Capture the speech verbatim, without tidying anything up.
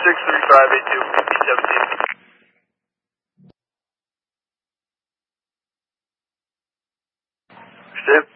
six three five eight two, B seventeen. Understood.